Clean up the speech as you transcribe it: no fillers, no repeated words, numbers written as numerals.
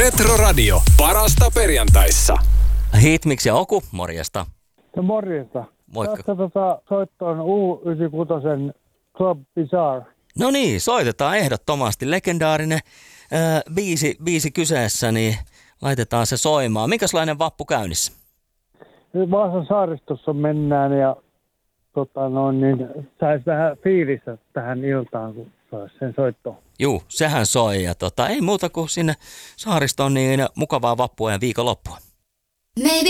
Retroradio. Parasta perjantaissa. Hitmix ja Oku, morjesta. No morjesta. Moikka. Tässä soittoon U96 Club Bizarre. No niin, soitetaan ehdottomasti. Legendaarinen biisi kyseessä, niin laitetaan se soimaan. Minkälainen vappu käynnissä? Nyt Vaasan saaristossa mennään ja saisi vähän fiilistä tähän iltaan, kun saisi sen soittoon. Juu, sehän soi ja ei muuta kuin sinne saaristoon, niin mukavaa vappua ja viikonloppua. Maybe